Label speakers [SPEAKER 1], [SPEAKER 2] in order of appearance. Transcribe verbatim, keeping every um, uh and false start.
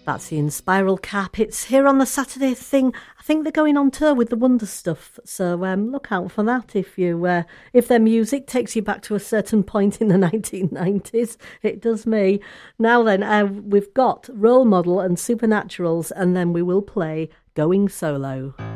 [SPEAKER 1] That's the Inspiral Cap. It's here on the Saturday thing. I think they're going on tour with the Wonder Stuff, so um, look out for that if you uh, if their music takes you back to a certain point in the nineteen nineties. It does me. Now then, uh, we've got Role Model and Supernaturals, and then we will play Going Solo.